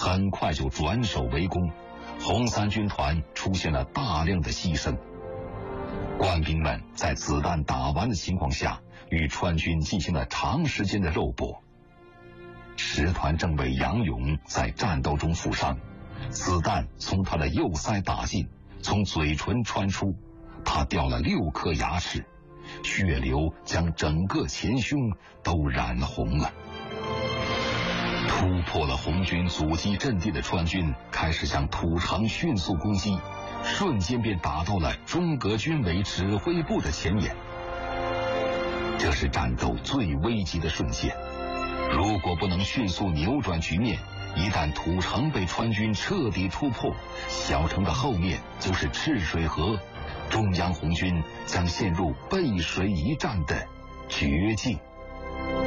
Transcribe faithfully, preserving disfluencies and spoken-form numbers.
很快就转守为攻，红三军团出现了大量的牺牲。官兵们在子弹打完的情况下，与川军进行了长时间的肉搏。十团政委杨勇在战斗中负伤，子弹从他的右腮打进，从嘴唇穿出，他掉了六颗牙齿，血流将整个前胸都染红了。突破了红军阻击阵地的川军开始向土城迅速攻击，瞬间便打到了中革军委指挥部的前沿。这是战斗最危急的瞬间，如果不能迅速扭转局面，一旦土城被川军彻底突破，小城的后面就是赤水河，中央红军将陷入背水一战的绝境。